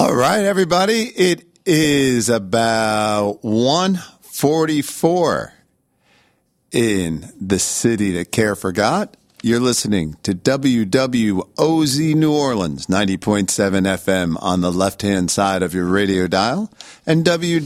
All right, everybody. It is about 1:44 in the city that care forgot. You're listening to WWOZ New Orleans, 90.7 FM on the left-hand side of your radio dial, and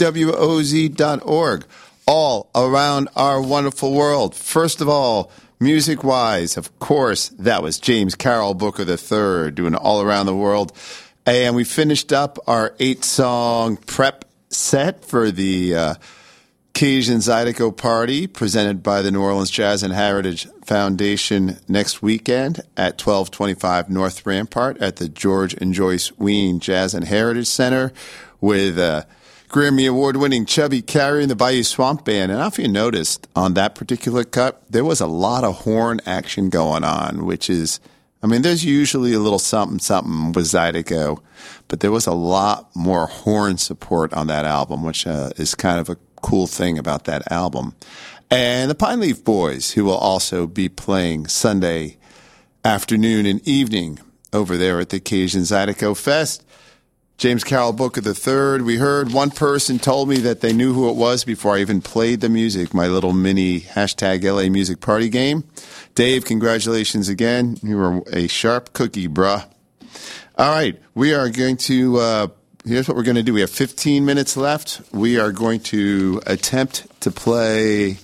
WWOZ.org, all around our wonderful world. First of all, music-wise, of course, that was James Carroll Booker III doing All Around the World. And we finished up our 8-song prep set for the Cajun Zydeco Party presented by the New Orleans Jazz and Heritage Foundation next weekend at 1225 North Rampart at the George and Joyce Ween Jazz and Heritage Center with Grammy Award-winning Chubby Carey and the Bayou Swamp Band. And I don't know if you noticed on that particular cut, there was a lot of horn action going on, which is, I mean, there's usually a little something with Zydeco, but there was a lot more horn support on that album, which is kind of a cool thing about that album. And the Pine Leaf Boys, who will also be playing Sunday afternoon and evening over there at the Cajun Zydeco Fest. James Carroll Booker III. We heard one person told me that they knew who it was before I even played the music, my little mini hashtag LA Music Party game. Dave, congratulations again. You were a sharp cookie, bruh. All right, we are going to, here's what we're going to do. We have 15 minutes left. We are going to attempt to play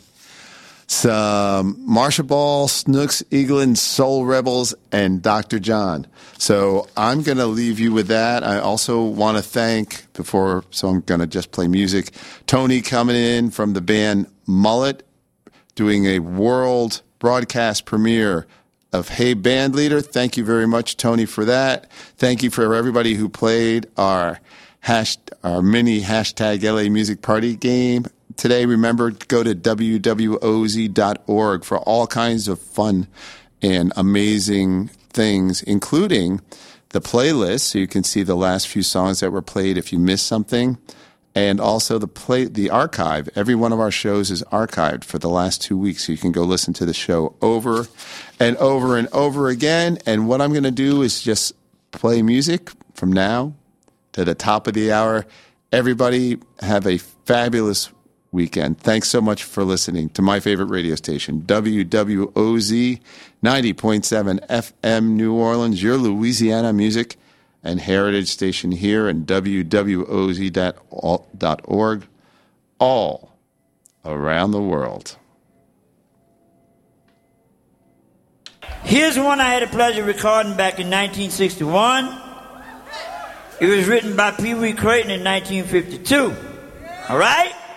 some Marcia Ball, Snooks, Eaglin, Soul Rebels, and Dr. John. So I'm going to leave you with that. I also want to thank, so I'm going to just play music, Tony coming in from the band Mullet, doing a world broadcast premiere of Hey Band Leader. Thank you very much, Tony, for that. Thank you for everybody who played our mini hashtag LA Music Party game today. Remember, go to WWOZ.org for all kinds of fun and amazing things, including the playlist, so you can see the last few songs that were played if you missed something, and also the archive. Every one of our shows is archived for the last 2 weeks, so you can go listen to the show over and over and over again. And what I'm going to do is just play music from now to the top of the hour. Everybody have a fabulous weekend. Thanks so much for listening to my favorite radio station, WWOZ 90.7 FM New Orleans, your Louisiana music and heritage station here, and WWOZ.org, all around the world. Here's one I had the pleasure of recording back in 1961. It was written by Pee Wee Creighton in 1952. All right?